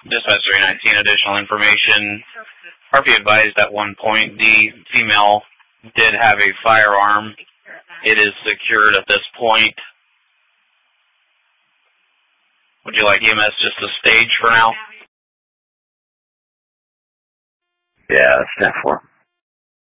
Dispatch 319, additional information. RP advised at one point the female did have a firearm. It is secured at this point. Would you like EMS just to stage for now? Yeah, that's 10-4.